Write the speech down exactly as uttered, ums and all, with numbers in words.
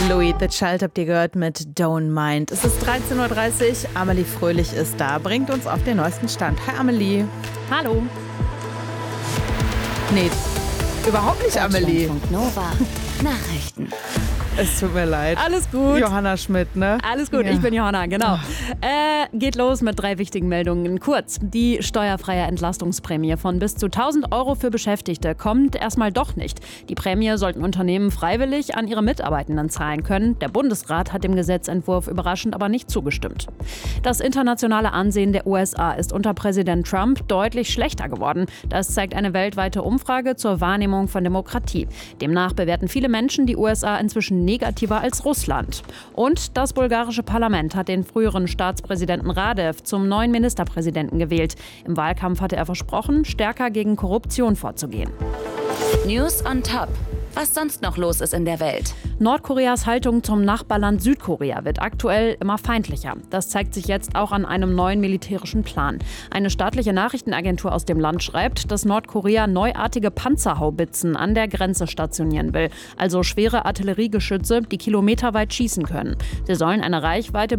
Louis the Child habt ihr gehört mit Don't Mind. Es ist dreizehn Uhr dreißig, Amelie Fröhlich ist da, bringt uns auf den neuesten Stand. Hi Amelie. Hallo. Nee, überhaupt nicht Amelie. Nova Nachrichten. Es tut mir leid. Alles gut. Johanna Schmidt, ne? Alles gut, Ja. ich bin Johanna, genau. Äh, geht los mit drei wichtigen Meldungen. Kurz, die steuerfreie Entlastungsprämie von bis zu tausend Euro für Beschäftigte kommt erstmal doch nicht. Die Prämie sollten Unternehmen freiwillig an ihre Mitarbeitenden zahlen können. Der Bundesrat hat dem Gesetzentwurf überraschend aber nicht zugestimmt. Das internationale Ansehen der U S A ist unter Präsident Trump deutlich schlechter geworden. Das zeigt eine weltweite Umfrage zur Wahrnehmung von Demokratie. Demnach bewerten viele Menschen die U S A inzwischen negativer als Russland. Und das bulgarische Parlament hat den früheren Staatspräsidenten Radev zum neuen Ministerpräsidenten gewählt. Im Wahlkampf hatte er versprochen, stärker gegen Korruption vorzugehen. News on Top. Was sonst noch los ist in der Welt. Nordkoreas Haltung zum Nachbarland Südkorea wird aktuell immer feindlicher. Das zeigt sich jetzt auch an einem neuen militärischen Plan. Eine staatliche Nachrichtenagentur aus dem Land schreibt, dass Nordkorea neuartige Panzerhaubitzen an der Grenze stationieren will. Also schwere Artilleriegeschütze, die kilometerweit schießen können. Sie sollen eine Reichweite